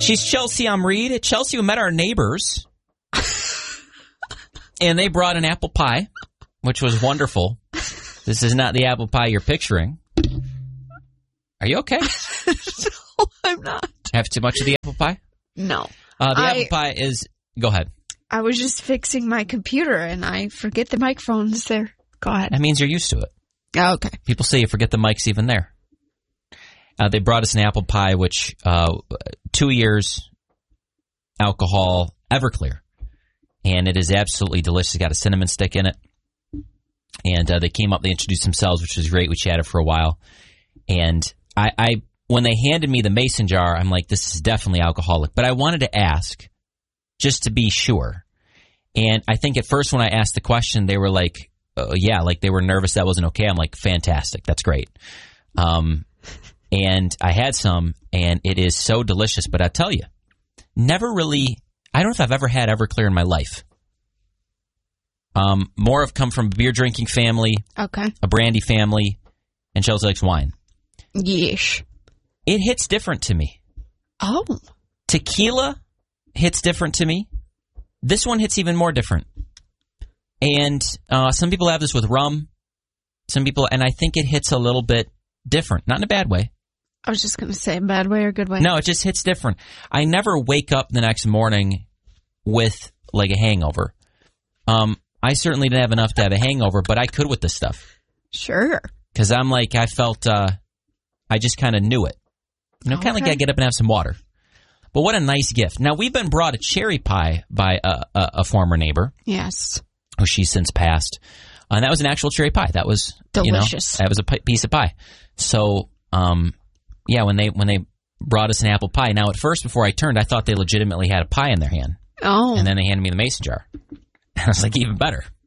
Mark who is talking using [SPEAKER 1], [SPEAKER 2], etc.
[SPEAKER 1] She's Chelsea Amreed. Chelsea, we met our neighbors. And they brought an apple pie, which was wonderful. This is not the apple pie you're picturing. Are you okay?
[SPEAKER 2] No, I'm not.
[SPEAKER 1] Have too much of the apple pie?
[SPEAKER 2] No.
[SPEAKER 1] Apple pie is... Go ahead.
[SPEAKER 2] I was just fixing my computer, and I forget the microphone's there. Go ahead.
[SPEAKER 1] That means you're used to it.
[SPEAKER 2] Oh, okay.
[SPEAKER 1] People say you forget the mic's even there. They brought us an apple pie, which 2 years, alcohol, Everclear. And it is absolutely delicious. It's got a cinnamon stick in it. And they came up, they introduced themselves, which was great. We chatted for a while. And I when they handed me the mason jar, I'm like, this is definitely alcoholic. But I wanted to ask, just to be sure. And I think at first when I asked the question, they were like, yeah, like they were nervous that wasn't okay. I'm like, fantastic. That's great. And I had some, and it is so delicious. But I tell you, never really, I don't know if I've ever had Everclear in my life. More have come from a beer drinking family,
[SPEAKER 2] Okay.
[SPEAKER 1] a brandy family, and Chelsea likes wine.
[SPEAKER 2] Yeesh.
[SPEAKER 1] It hits different to me.
[SPEAKER 2] Oh.
[SPEAKER 1] Tequila hits different to me. This one hits even more different. And some people have this with rum. Some people, and I think it hits a little bit different. Not in a bad way.
[SPEAKER 2] I was just going to say bad way or good way.
[SPEAKER 1] No, it just hits different. I never wake up the next morning with like a hangover. I certainly didn't have enough to have a hangover, but I could with this stuff.
[SPEAKER 2] Sure.
[SPEAKER 1] Because I'm like, I felt, I just kind of knew it. You know, kind of like I get up and have some water. But what a nice gift. Now, we've been brought a cherry pie by a former neighbor.
[SPEAKER 2] Yes.
[SPEAKER 1] Who she's since passed. And that was an actual cherry pie. That was
[SPEAKER 2] delicious.
[SPEAKER 1] That was a piece of pie. So, yeah, when they brought us an apple pie. Now, at first, before I turned, I thought they legitimately had a pie in their hand.
[SPEAKER 2] Oh.
[SPEAKER 1] And then they handed me the mason jar. I was like, even better.